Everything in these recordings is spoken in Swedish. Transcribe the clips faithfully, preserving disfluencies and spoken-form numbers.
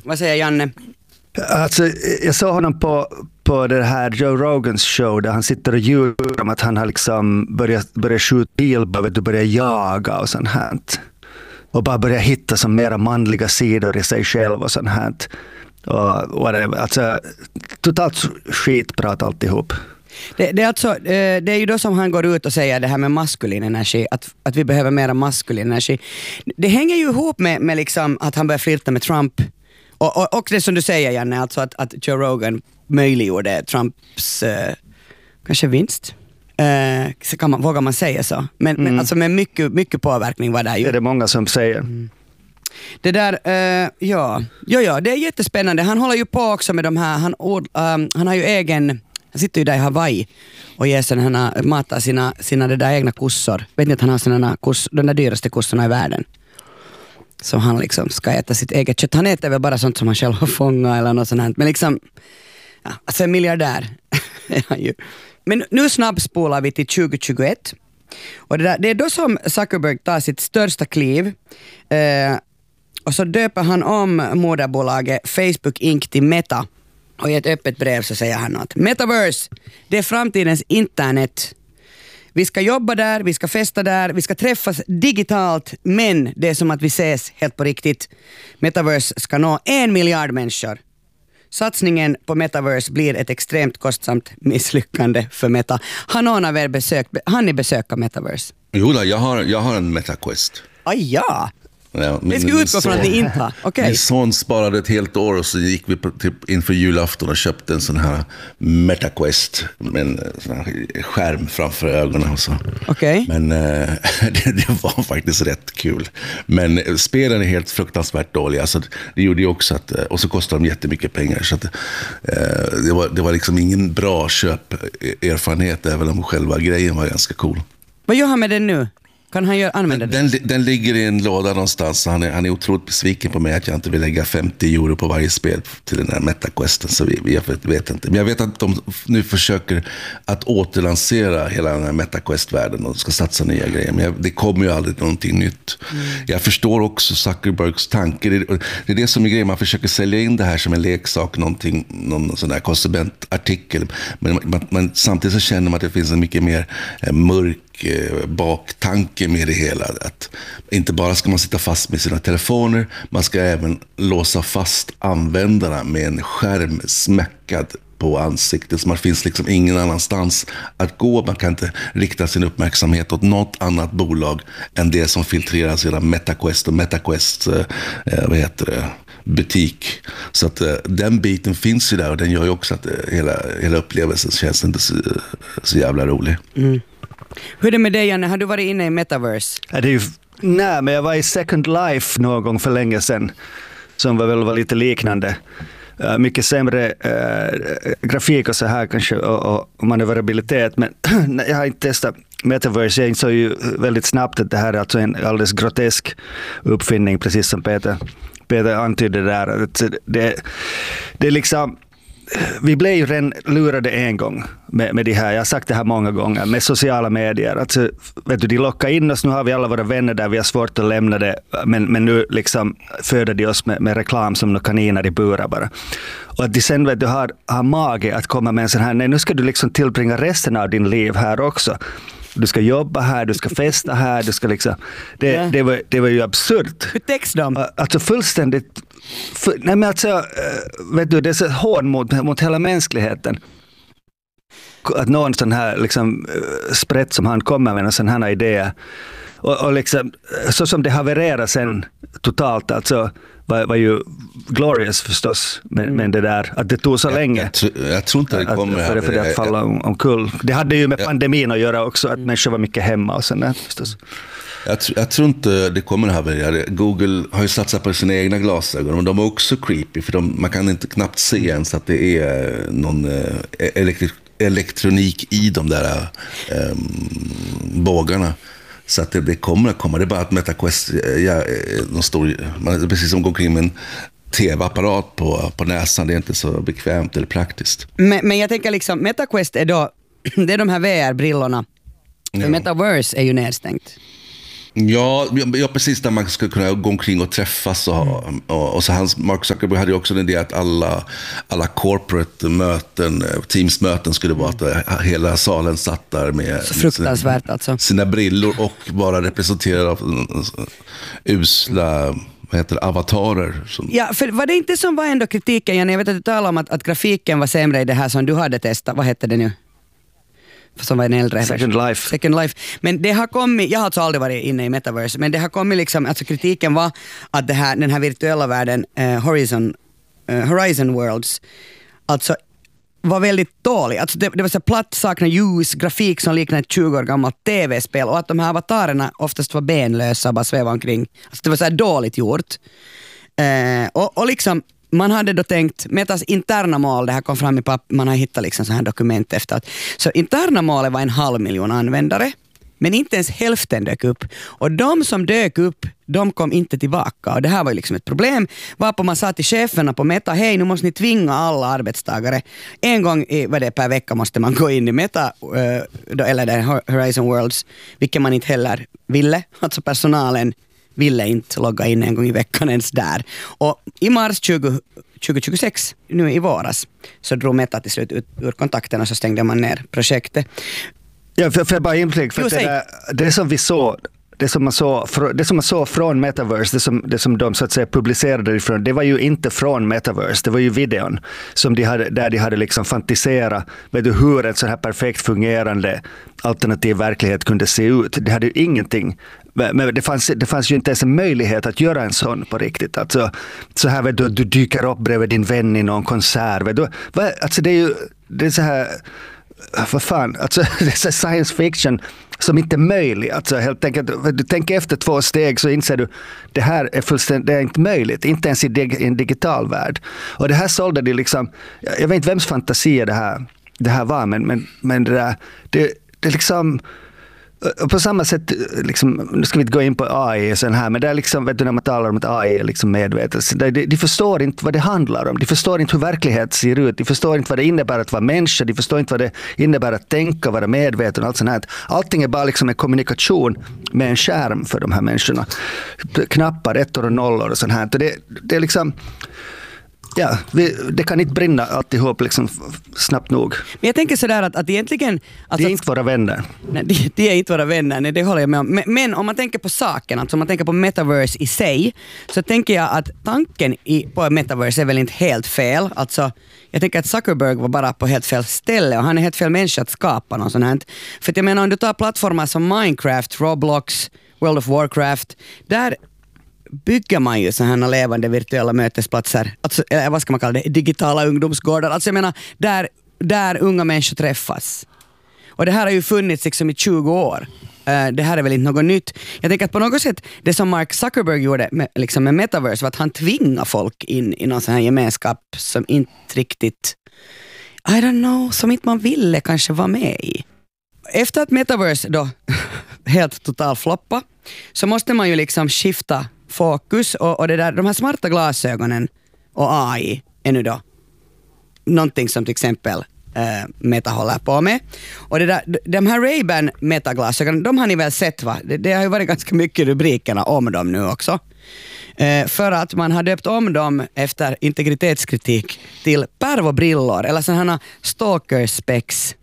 Vad säger Janne? Alltså, jag såg honom på, på det här Joe Rogans show där han sitter och ljuger om att han har liksom börjat, börjat skjuta bilbar och börjat jaga och sånt här. Och bara börjat hitta som mera manliga sidor i sig själv och sånt här. Och whatever. Alltså, totalt skitprat alltihop. Det, det, är alltså, det är ju då som han går ut och säger det här med maskulin energi, att, att vi behöver mera maskulin energi. Det hänger ju ihop med, med liksom att han börjar flirta med Trump. Och, och, och det som du säger, Janne, alltså att, att Joe Rogan möjliggjorde Trumps eh, kanske vinst. Eh, så kan man, vågar man säga så. Men, mm. men alltså med mycket, mycket påverkning var det ju. Det är det många som säger. Mm. Det där, eh, ja. ja, ja, det är jättespännande. Han håller ju på också med de här, han, um, han har ju egen, han sitter ju där i Hawaii och ger sådana, matar sina, sina det där egna kossor. Vet ni att han har sådana koss, de där dyraste kossorna i världen? Så han liksom ska äta sitt eget kött. Han äter väl bara sånt som han själv har fångat eller något sånt här. Men liksom, ja, alltså en miljardär är han ju. Men nu snabbspolar vi till tjugo tjugoett. Och det, där, det är då som Zuckerberg tar sitt största kliv. Eh, och så döper han om moderbolaget Facebook Incorporated till Meta. Och i ett öppet brev så säger han att Metaverse, det är framtidens internet. Vi ska jobba där, vi ska festa där, vi ska träffas digitalt, men det är som att vi ses helt på riktigt. Metaverse ska nå en miljard människor. Satsningen på Metaverse blir ett extremt kostsamt misslyckande för Meta. Han har väl besökt, han är besöka Metaverse? Jo då, jag har, jag har en MetaQuest. Ah, ja. Ja, vi ska utgå från att ni inte har. Okay. Min son sparade ett helt år och så gick vi på, typ, inför julafton och köpte en sån här MetaQuest med en sån här skärm framför ögonen och så. Okay. Men äh, det, det var faktiskt rätt kul. Men spelen är helt fruktansvärt dåliga. Så det gjorde ju också att, och så kostade de jättemycket pengar. Så att, äh, det, var, det var liksom ingen bra köperfarenhet, även om själva grejen var ganska cool. Vad gör han med den nu? Kan han göra, använda den, det? Den, den ligger i en låda någonstans. Han är, han är otroligt besviken på mig att jag inte vill lägga femtio euro på varje spel till den här MetaQuesten. Så vi, jag vet inte. Men jag vet att de nu försöker att återlansera hela den här MetaQuest-världen och ska satsa nya grejer. Men jag, det kommer ju aldrig någonting nytt. Mm. Jag förstår också Zuckerbergs tanke. Det, det är det som är grejen. Man försöker sälja in det här som en leksak, någonting, någon sån här konsumentartikel. Men man, man, samtidigt så känner man att det finns en mycket mer eh, mörk baktanke med det hela, att inte bara ska man sitta fast med sina telefoner, man ska även låsa fast användarna med en skärm smäckad på ansiktet, så man finns liksom ingen annanstans att gå. Man kan inte rikta sin uppmärksamhet åt något annat bolag än det som filtreras genom MetaQuest och MetaQuest eh, vad heter det, butik. Så att eh, den biten finns ju där, och den gör ju också att eh, hela, hela upplevelsen känns inte så, så jävla rolig. Mm. Hur är det med dig, Janne? Har du varit inne i Metaverse? Ja, det är ju, nej, men jag var i Second Life någon gång för länge sedan, som var väl var lite liknande. Uh, mycket sämre uh, grafik och så här kanske, och, och manövrabilitet, men jag har inte testat Metaverse. Jag insåg ju väldigt snabbt att det här är alltså en alldeles grotesk uppfinning, precis som Peter, Peter antydde där. Det, det, det är liksom, vi blev ju redan lurade en gång med, med det här. Jag har sagt det här många gånger med sociala medier. Alltså, vet du, de lockar in oss. Nu har vi alla våra vänner där vi har svårt att lämna det. Men, men nu liksom föder de oss med, med reklam som några kaniner i burar bara. Och att de sen, vet du, har, har mage att komma med en sån här, nej, nu ska du liksom tillbringa resten av din liv här också. Du ska jobba här, du ska festa här, du ska liksom... Det, ja. det, var, det var ju absurt. Hur täcks de? Alltså fullständigt... För, nej men alltså, vet du, det är så hårt mot, mot hela mänskligheten. Att någon sån här liksom, sprätt som han kommer med en sån här idé. Och, och liksom, så som det havererar sen totalt, alltså var, var ju glorious förstås, men, men det där att det tog så jag, länge. Jag, tr- jag tror inte det kommer att, för, för det att falla om, omkull. Det hade ju med ja. pandemin att göra också, att människor var mycket hemma och sådär förstås. Jag, tr- jag tror inte det kommer att haverera. Google har ju satsat på sina egna glasögon, och de är också creepy, för de, man kan inte knappt se ens att det är någon eh, elektri- elektronik i de där eh, bågarna. Så att det, det kommer att komma. Det är bara att MetaQuest, ja, de stor, man, precis som går omkring med en tv-apparat på, på näsan, det är inte så bekvämt eller praktiskt. Men, men jag tänker liksom, MetaQuest är då, det är de här V R-brillorna. För ja. Metaverse är ju nedstängt. Ja, ja, precis där man skulle kunna gå omkring och träffas och, mm. och, och så hans, Mark Zuckerberg hade ju också en idé att alla, alla corporate möten, Teams-möten skulle vara att hela salen satt där med fruktansvärt, sina, alltså. sina brillor och bara representerade av usla, vad heter det, avatarer. Som... Ja, för var det inte som var ändå kritiken, jag vet att du talade om att, att grafiken var sämre i det här som du hade testat, vad hette det nu? Som var en äldre Second Life. Second Life. Men det har kommit, jag har alltså aldrig varit inne i Metaverse, men det har kommit liksom, alltså kritiken var att det här, den här virtuella världen, eh, Horizon, eh, Horizon Worlds, alltså var väldigt dålig. Alltså det, det var så platt, sakna ljus, grafik som liknade ett tjugo år gammalt tv-spel och att de här avatarerna oftast var benlösa och bara svävade omkring. Alltså det var så här dåligt gjort. Eh, och, och liksom man hade då tänkt, Metas interna mål, det här kom fram i papp, man har hittat liksom så här dokument efter att, så interna målet var en halv miljon användare, men inte ens hälften dök upp. Och de som dök upp, de kom inte tillbaka. Och det här var ju liksom ett problem. Varpå man sa till cheferna på Meta, hej, nu måste ni tvinga alla arbetstagare. En gång i, vad det är, per vecka måste man gå in i Meta, då, eller där Horizon Worlds, vilket man inte heller ville. Alltså personalen ville inte logga in en gång i veckan ens där. Och i mars tjugo tjugosex, nu i våras, så drog Meta till slut ut ur kontakten och så stängde man ner projektet. Ja, för, för jag bara inflik, för jo, det, där, det som vi såg, det som man såg, det som man såg från Metaverse, det som, det som de så att säga publicerade ifrån, det var ju inte från Metaverse, det var ju videon som de hade, där de hade liksom fantiserat, vet du, hur en så här perfekt fungerande alternativ verklighet kunde se ut. Det hade ju ingenting, men det fanns, det fanns ju inte ens en möjlighet att göra en sån på riktigt. Alltså, så här vet du, du dyker upp bredvid din vän i någon konsert, vet du, alltså det är ju, det är så här, vad fan, alltså det är science fiction som inte är möjlig. Alltså helt enkelt, du tänker efter två steg så inser du, det här är fullständigt, det är inte möjligt, inte ens i, dig, i en digital värld. Och det här sålde de liksom, jag vet inte vems fantasi det här, det här var, men, men, men det där, det, det liksom, på samma sätt, liksom, nu ska vi inte gå in på A I och sån här, men det är liksom, vet du, när man talar om att A I är liksom medvetet, de, de förstår inte vad det handlar om, de förstår inte hur verklighet ser ut, de förstår inte vad det innebär att vara människa, de förstår inte vad det innebär att tänka, vara medveten och allt sånt här. Allting är bara liksom en kommunikation med en skärm för de här människorna. Knappar, ettor och nollor och sånt här. Det, det är liksom, ja, vi, det kan inte brinna alltihop liksom snabbt nog. Men jag tänker sådär att, att egentligen... Alltså, det är inte våra vänner. Nej, det, det är inte våra vänner, nej, det håller jag med om. Men, men om man tänker på saken, alltså om man tänker på Metaverse i sig, så tänker jag att tanken i, på Metaverse är väl inte helt fel. Alltså, jag tänker att Zuckerberg var bara på helt fel ställe och han är helt fel människa att skapa något sånt här. För att jag menar, om du tar plattformar som Minecraft, Roblox, World of Warcraft, där bygger man ju sådana levande virtuella mötesplatser, alltså, eller vad ska man kalla det, digitala ungdomsgårdar, alltså jag menar där, där unga människor träffas. Och det här har ju funnits liksom i tjugo år. Uh, det här är väl inte något nytt. Jag tänker att på något sätt, det som Mark Zuckerberg gjorde med, liksom med Metaverse var att han tvingade folk in i någon sån här gemenskap som inte riktigt, I don't know, som inte man ville kanske vara med i. Efter att Metaverse då helt total floppa, så måste man ju liksom skifta fokus och, och det där, de här smarta glasögonen och A I är nu då någonting som till exempel eh, Meta håller på med. Och det där, de här Ray-Ban Meta-glasögonen, de har ni väl sett, va? Det, det har ju varit ganska mycket rubrikerna om dem nu också. Eh, för att man har döpt om dem efter integritetskritik till pervobrillor eller sådana stalker specs.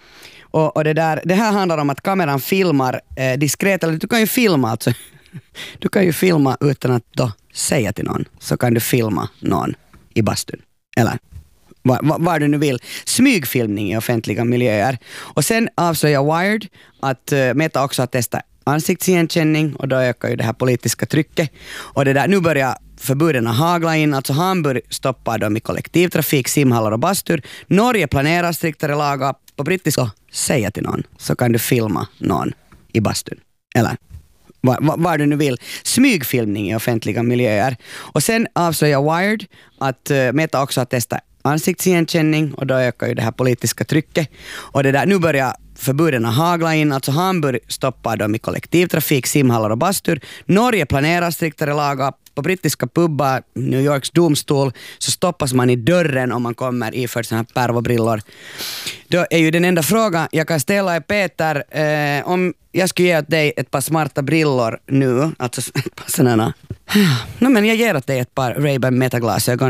Och, och det, där, det här handlar om att kameran filmar eh, diskret, eller du kan ju filma alltså. Du kan ju filma utan att då säga till någon, så kan du filma någon i bastun. Eller vad var, var du nu vill. Smygfilmning i offentliga miljöer. Och sen avslöjar Wired att uh, Meta också har testat ansiktsigenkänning och då ökar ju det här politiska trycket. Och det där, nu börjar förbuden hagla in, alltså Hamburg stoppar dem i kollektivtrafik, simhallar och bastur. Norge planerar striktare lagar, på brittiska säga till någon, så kan du filma någon i bastun. Eller Var, var, var du nu vill. Smygfilmning i offentliga miljöer. Och sen avslöjar Wired att uh, Meta också har testat ansiktsigenkänning och då ökar ju det här politiska trycket. Och det där, nu börjar förbuden hagla in, alltså Hamburg stoppar dem i kollektivtrafik, simhallar och bastur. Norge planerar striktare lagar, på på brittiska pubbar, New Yorks domstol, så stoppas man i dörren om man kommer iförd såna här pervobrillor. Då är ju den enda frågan jag kan ställa är Peter, eh, om jag skulle ge åt dig ett par smarta brillor nu, alltså ett par sådana. No, men jag ger åt dig ett par Ray-Ban metaglasögon.